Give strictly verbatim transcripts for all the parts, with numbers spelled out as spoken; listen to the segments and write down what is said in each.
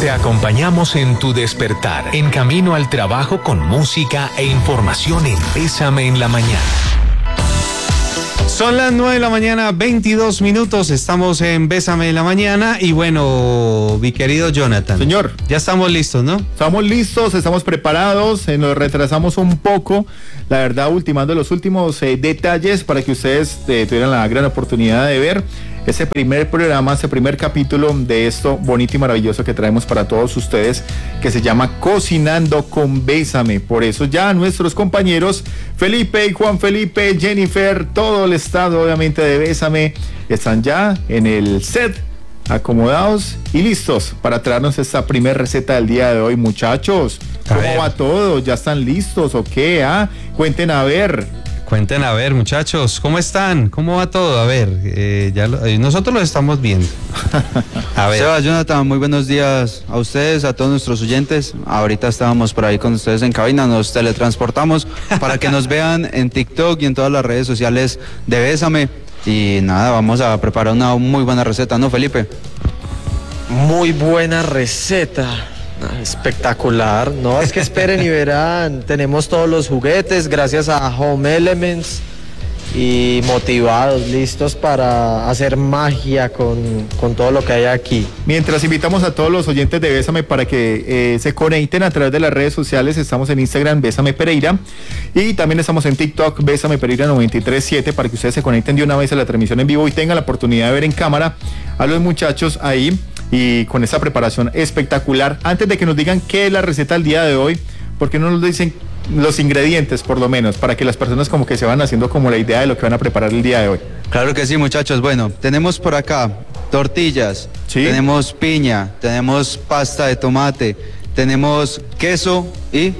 Te acompañamos en tu despertar, en camino al trabajo con música e información en Bésame en la Mañana. Son las nueve de la mañana, veintidós minutos, estamos en Bésame en la Mañana y bueno, mi querido Jonathan. Señor. Ya estamos listos, ¿no? Estamos listos, estamos preparados, eh, nos retrasamos un poco, la verdad, ultimando los últimos eh, detalles para que ustedes eh, tuvieran la gran oportunidad de ver ese primer programa, ese primer capítulo de esto bonito y maravilloso que traemos para todos ustedes, que se llama Cocinando con Bésame. Por eso ya nuestros compañeros Felipe y Juan Felipe, Jennifer, todo el estado obviamente de Bésame, están ya en el set, acomodados y listos para traernos esta primera receta del día de hoy. Muchachos, ¿cómo va todo? ¿Ya están listos o qué? ¿Ah? Cuenten a ver. Cuenten a ver, muchachos, ¿cómo están? ¿Cómo va todo? A ver, eh, ya lo, eh, nosotros lo estamos viendo. A ver. Seba, Jonathan, muy buenos días a ustedes, a todos nuestros oyentes. Ahorita estábamos por ahí con ustedes en cabina, nos teletransportamos para que nos vean en TikTok y en todas las redes sociales de Bésame. Y nada, vamos a preparar una muy buena receta, ¿no, Felipe? Muy buena receta. Espectacular, no, es que esperen y verán, tenemos todos los juguetes gracias a Home Elements y motivados, listos para hacer magia con, con todo lo que hay aquí. Mientras invitamos a todos los oyentes de Bésame para que eh, se conecten a través de las redes sociales, estamos en Instagram Bésame Pereira y también estamos en TikTok Bésame Pereira noventa y tres siete para que ustedes se conecten de una vez a la transmisión en vivo y tengan la oportunidad de ver en cámara a los muchachos ahí y con esta preparación espectacular. Antes de que nos digan qué es la receta del día de hoy, ¿por qué no nos dicen los ingredientes por lo menos, para que las personas como que se van haciendo como la idea de lo que van a preparar el día de hoy? Claro que sí, muchachos. Bueno, tenemos por acá tortillas, ¿sí? Tenemos piña, tenemos pasta de tomate, tenemos queso y...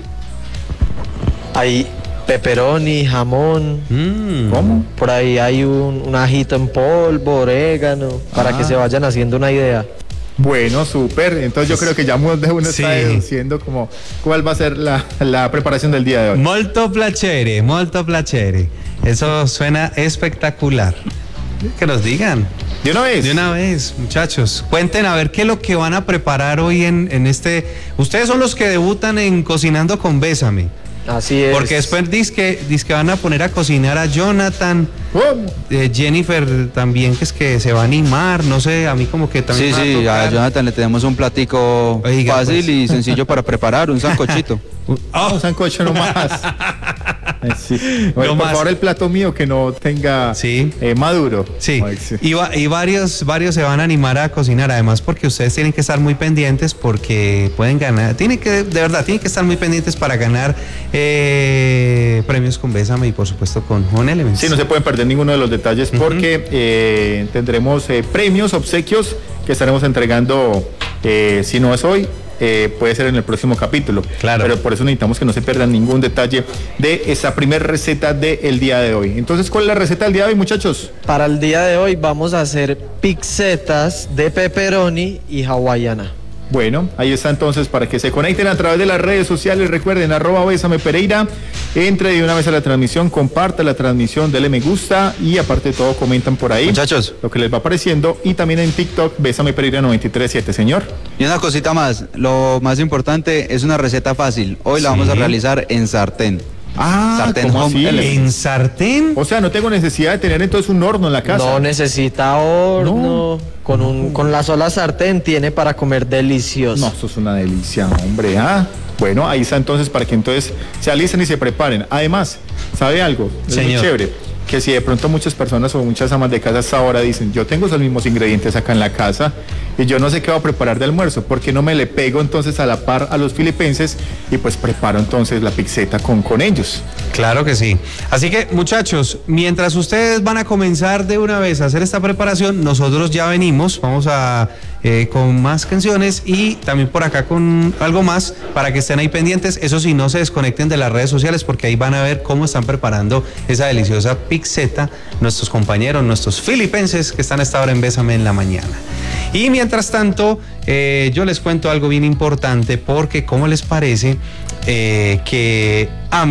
Hay pepperoni, jamón. Mm. ¿Cómo? Por ahí hay un, un ajito en polvo, orégano, para ah. que se vayan haciendo una idea. Bueno, súper. Entonces yo creo que ya uno sí. está deduciendo como cuál va a ser la, la preparación del día de hoy. Molto placere, molto placere. Eso suena espectacular. Que nos digan. De una vez. De una vez, muchachos. Cuenten a ver qué es lo que van a preparar hoy en, en este... Ustedes son los que debutan en Cocinando con Bésame. Así es. Porque después dice que, dice que van a poner a cocinar a Jonathan, eh, Jennifer también, que es que se va a animar, no sé, a mí como que también. Sí, sí, a, a Jonathan le tenemos un platico Oiga, fácil pues. y sencillo para preparar, un sancochito. Oh. Un sancocho nomás. Sí. Bueno, no por más. Favor, el plato mío que no tenga sí. eh, maduro. Sí, Ay, sí. Y, va, y varios, varios se van a animar a cocinar, además porque ustedes tienen que estar muy pendientes porque pueden ganar, tienen que, de verdad, tienen que estar muy pendientes para ganar eh, premios con Bésame y por supuesto con Home Elements. Sí, no se pueden perder ninguno de los detalles porque uh-huh. eh, tendremos eh, premios, obsequios que estaremos entregando, eh, si no es hoy, Eh, puede ser en el próximo capítulo. Claro. Pero por eso necesitamos que no se pierdan ningún detalle de esa primera receta del día de hoy. Entonces, ¿cuál es la receta del día de hoy, muchachos? Para el día de hoy vamos a hacer pizzetas de pepperoni y hawaiana. Bueno, ahí está entonces para que se conecten a través de las redes sociales. Recuerden, arroba Bésame Pereira. Entre de una vez a la transmisión, comparta la transmisión, dele me gusta y aparte de todo comentan por ahí. Muchachos, lo que les va apareciendo y también en TikTok, Bésame Pereira noventa y tres siete, señor. Y una cosita más, lo más importante es una receta fácil. Hoy sí. la vamos a realizar en sartén. Ah, sartén ¿cómo home así? ¿En sartén? O sea, no tengo necesidad de tener entonces un horno en la casa. No necesita horno. No. Con, un, con la sola sartén tiene para comer delicioso. No, eso es una delicia, hombre. Ah, bueno, ahí está entonces para que entonces se alisten y se preparen. Además, ¿sabe algo? Es Señor. muy chévere. Que si de pronto muchas personas o muchas amas de casa hasta ahora dicen, yo tengo esos mismos ingredientes acá en la casa y yo no sé qué voy a preparar de almuerzo, ¿por qué no me le pego entonces a la par a los filipenses y pues preparo entonces la pizzeta con, con ellos? Claro que sí. Así que, muchachos, mientras ustedes van a comenzar de una vez a hacer esta preparación, nosotros ya venimos, vamos a eh, con más canciones y también por acá con algo más para que estén ahí pendientes. Eso sí, no se desconecten de las redes sociales porque ahí van a ver cómo están preparando esa deliciosa pizzeta nuestros compañeros, nuestros filipenses que están a esta hora en Bésame en la Mañana. Y mientras tanto, eh, yo les cuento algo bien importante porque, ¿cómo les parece eh, que Ami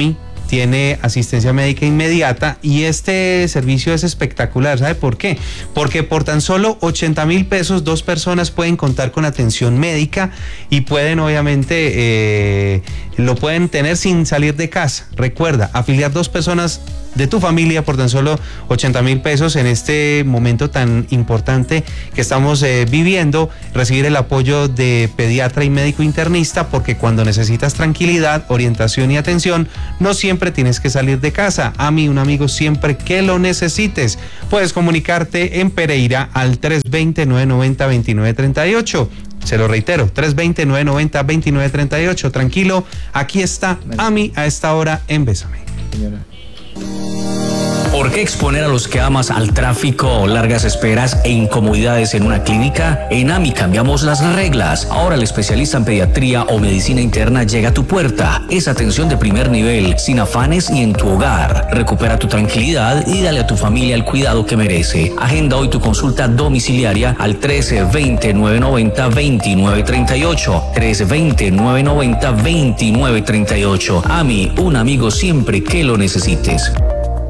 tiene asistencia médica inmediata y este servicio es espectacular. ¿Sabe por qué? Porque por tan solo ochenta mil pesos dos personas pueden contar con atención médica y pueden obviamente eh, lo pueden tener sin salir de casa. Recuerda, afiliar dos personas de tu familia por tan solo ochenta mil pesos en este momento tan importante que estamos eh, viviendo, recibir el apoyo de pediatra y médico internista, porque cuando necesitas tranquilidad, orientación y atención, no siempre tienes que salir de casa. A mí, un amigo, siempre que lo necesites. Puedes comunicarte en Pereira al tres dos cero, nueve nueve cero, dos nueve tres ocho. Se lo reitero, tres dos cero, nueve nueve cero, dos nueve tres ocho. Tranquilo, aquí está Ami a esta hora en Bésame. Señora. ¿Por qué exponer a los que amas al tráfico, largas esperas e incomodidades en una clínica? En A M I cambiamos las reglas. Ahora el especialista en pediatría o medicina interna llega a tu puerta. Es atención de primer nivel, sin afanes y en tu hogar. Recupera tu tranquilidad y dale a tu familia el cuidado que merece. Agenda hoy tu consulta domiciliaria al trece veinte, nueve noventa, veintinueve treinta y ocho. trece veinte, nueve noventa, veintinueve treinta y ocho. A M I, un amigo siempre que lo necesites.